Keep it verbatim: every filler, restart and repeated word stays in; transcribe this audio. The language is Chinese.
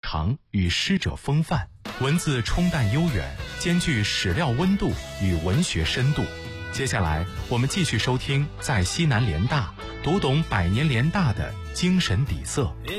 长与诗者风范，文字冲淡悠远，兼具史料温度与文学深度。接下来我们继续收听在西南联大，读懂百年联大的精神底色。